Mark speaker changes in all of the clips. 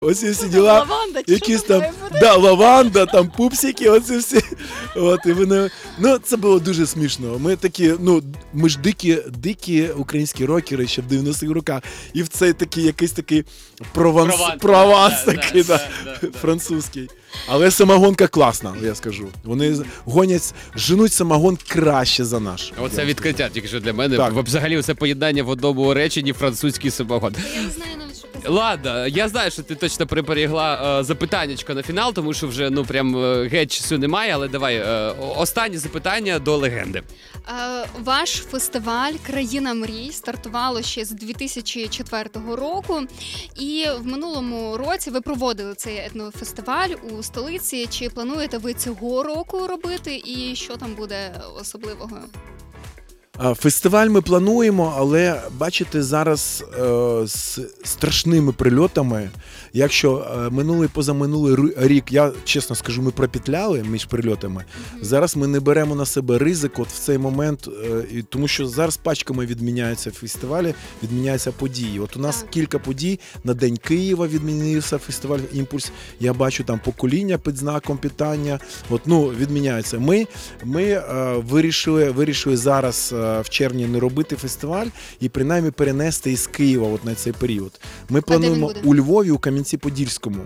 Speaker 1: Оці всі діла,
Speaker 2: Лаванда, чи
Speaker 1: якісь
Speaker 2: що
Speaker 1: там,
Speaker 2: має бути?
Speaker 1: да, лаванда, там пупсики, оці всі. От, і вони, ну, це було дуже смішно. Ми такі, ну, ми ж дикі українські рокери ще в 90-х роках. І в цей такий, якийсь такий прованс такий, французький. Але самогонка класна, я скажу. Вони женуть самогон краще за наш.
Speaker 3: Оце відкриття тільки що для мене.
Speaker 1: Так.
Speaker 3: Взагалі це поєднання в одному реченні французький самогон.
Speaker 2: Я не знаю навіть, що казати.
Speaker 3: Ладно, я знаю, що ти точно приберегла запитаннячко на фінал, тому що вже ну прям геть часу немає, але давай останнє запитання до легенди.
Speaker 2: Ваш фестиваль «Країна мрій» стартувало ще з 2004 року, і в минулому році ви проводили цей етнофестиваль у столиці. Чи плануєте ви цього року робити, і що там буде особливого?
Speaker 1: Фестиваль ми плануємо, але бачите, зараз з страшними прильотами, якщо минулий, позаминулий рік, я чесно скажу, ми пропетляли між прильотами, зараз ми не беремо на себе ризик от в цей момент, тому що зараз пачками відміняються фестивалі, відміняються події. От у нас кілька подій, на День Києва відмінився фестиваль «Імпульс», я бачу там покоління під знаком питання, от, ну, відміняються. Ми вирішили зараз в червні не робити фестиваль і принаймні перенести із Києва от на цей період. Ми плануємо у Львові, у Кам'янці-Подільському.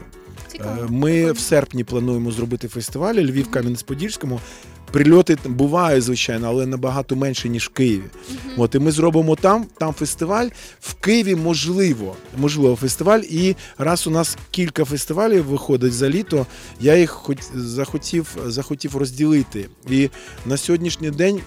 Speaker 1: Ми в серпні плануємо зробити фестиваль Львів, Кам'янець-Подільському. Прильоти бувають, звичайно, але набагато менше, ніж в Києві. От, і ми зробимо там фестиваль. В Києві можливо фестиваль. І раз у нас кілька фестивалів виходить за літо, я їх захотів розділити. І на сьогоднішній день,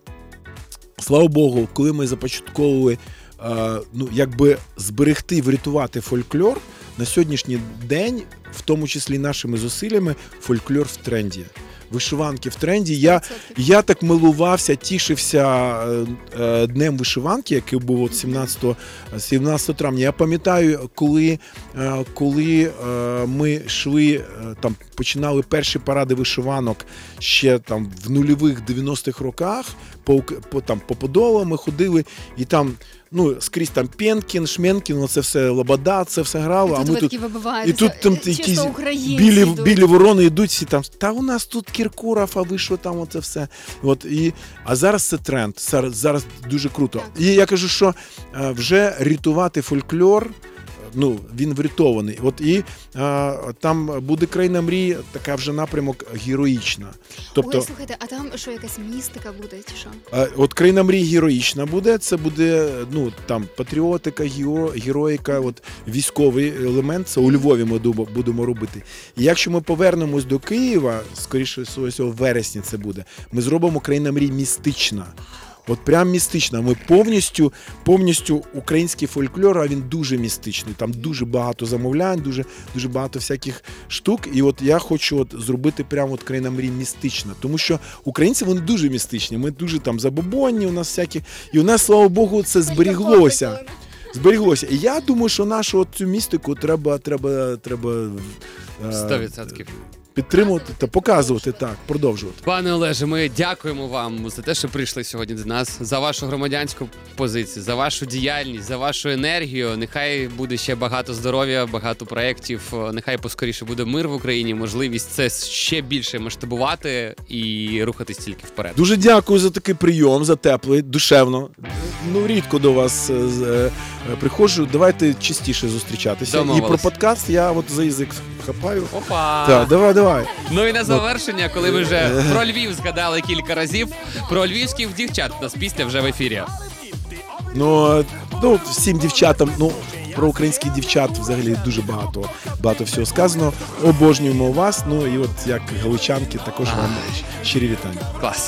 Speaker 1: слава Богу, коли ми започатковували, ну, якби зберегти, врятувати фольклор, на сьогоднішній день, в тому числі нашими зусиллями, фольклор в тренді. Вишиванки в тренді. Я так милувався, тішився Днем вишиванки, який був от 17 травня. Я пам'ятаю, коли ми йшли, там, починали перші паради вишиванок ще там в нульових 90-х роках, по Подолу ми ходили, і там, ну, скрізь там Пенкін, Шменкін, це все Лобода, це все грало.
Speaker 2: І тут ви такі вибиваєтеся, чисто українці
Speaker 1: білі ворони йдуть всі там, та у нас тут Кіркоров, а ви що там, оце все. От, а зараз це тренд, зараз дуже круто.
Speaker 2: Так.
Speaker 1: І я кажу, що вже рятувати фольклор, ну, він врятований. От, і там буде «Країна мрій», така вже напрямок героїчна. Тобто,
Speaker 2: ой, слухайте, а там що, якась містика буде, чи що?
Speaker 1: от «Країна мрій» героїчна буде, це буде, ну, там, патріотика, героїка, от, військовий елемент, це у Львові ми будемо робити. І якщо ми повернемось до Києва, скоріше всього, в вересні це буде, ми зробимо «Країна мрій» містична. От прям містична. Ми повністю український фольклор, а він дуже містичний. Там дуже багато замовлянь, дуже багато всяких штук. І от я хочу от зробити прямо от «Країна мрій» містична. Тому що українці, вони дуже містичні. Ми дуже там забобонні, у нас всякі. І у нас, слава Богу, це зберіглося. І я думаю, що нашу от цю містику треба
Speaker 3: 100%.
Speaker 1: підтримувати та показувати, так, продовжувати.
Speaker 3: Пане Олеже, ми дякуємо вам за те, що прийшли сьогодні до нас, за вашу громадянську позицію, за вашу діяльність, за вашу енергію. Нехай буде ще багато здоров'я, багато проєктів, нехай поскоріше буде мир в Україні, можливість це ще більше масштабувати і рухатись тільки вперед.
Speaker 1: Дуже дякую за такий прийом, за теплий, душевно. Ну, рідко до вас приходжу, давайте частіше зустрічатися.
Speaker 3: Домовились.
Speaker 1: І про подкаст я от за язик хапаю.
Speaker 3: Опа!
Speaker 1: Так, давай.
Speaker 3: Ну і на завершення, коли ми вже про Львів згадали кілька разів, про львівських дівчат у нас пісня вже в ефірі.
Speaker 1: Ну, всім дівчатам, про українських дівчат взагалі дуже багато всього сказано. Обожнюємо вас, ну і от як галичанки також вам щирі вітання.
Speaker 3: Клас.